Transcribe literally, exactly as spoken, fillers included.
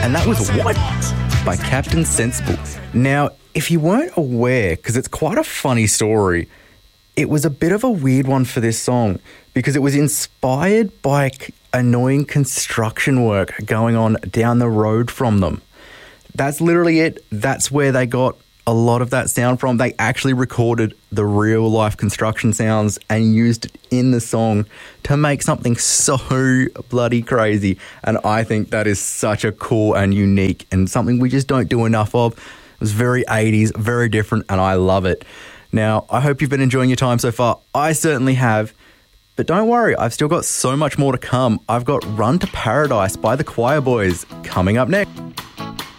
And that was What? By Captain Sensible. Now, if you weren't aware, because it's quite a funny story, it was a bit of a weird one for this song because it was inspired by annoying construction work going on down the road from them. That's literally it. That's where they got a lot of that sound from. They actually recorded the real life construction sounds and used it in the song to make something so bloody crazy. And I think that is such a cool and unique and something we just don't do enough of. It was very eighties, very different, and I love it. Now, I hope you've been enjoying your time so far. I certainly have. But don't worry, I've still got so much more to come. I've got Run to Paradise by the Choir Boys coming up next.